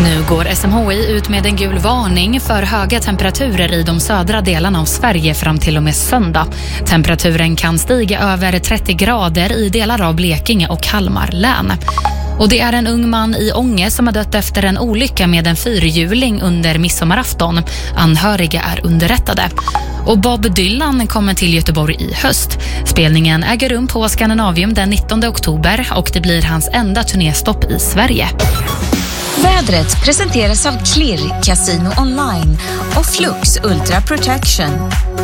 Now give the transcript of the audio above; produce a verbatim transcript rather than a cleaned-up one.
Nu går S M H I ut med en gul varning för höga temperaturer i de södra delarna av Sverige fram till och med söndag. Temperaturen kan stiga över trettio grader i delar av Blekinge och Kalmar län. Och det är en ung man i Ånge som har dött efter en olycka med en fyrhjuling under midsommarafton. Anhöriga är underrättade. Och Bob Dylan kommer till Göteborg i höst. Spelningen äger rum på Scandinavium den nittonde oktober och det blir hans enda turnéstopp i Sverige. Vädret presenteras av Klirr Casino Online och Flux Ultra Protection.